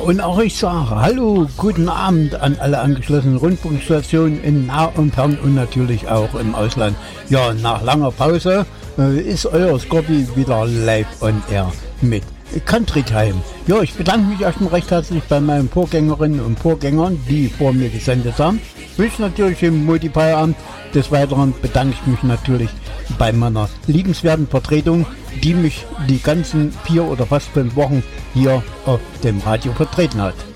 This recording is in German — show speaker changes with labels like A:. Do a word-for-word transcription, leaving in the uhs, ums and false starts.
A: und auch ich sage Hallo, guten Abend an alle angeschlossenen Rundfunkstationen in nah und fern und natürlich auch im Ausland. Ja, nach langer Pause äh, ist euer Scorpi wieder live on air mit Country Time. Ja, ich bedanke mich erstmal recht herzlich bei meinen Vorgängerinnen und Vorgängern, die vor mir gesendet haben. Ich wünsche natürlich im Multipleierabend. Des Weiteren bedanke ich mich natürlich bei meiner liebenswerten Vertretung, die mich die ganzen vier oder fast fünf Wochen hier auf dem Radio vertreten hat.